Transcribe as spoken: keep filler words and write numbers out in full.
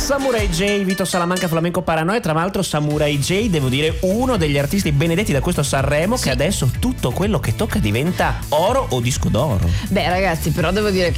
Samurai J, Vito Salamanca, Flamenco Paranoia. Tra l'altro Samurai J, devo dire, uno degli artisti benedetti da questo Sanremo, sì, che adesso tutto quello che tocca diventa oro o disco d'oro. Beh ragazzi, però devo dire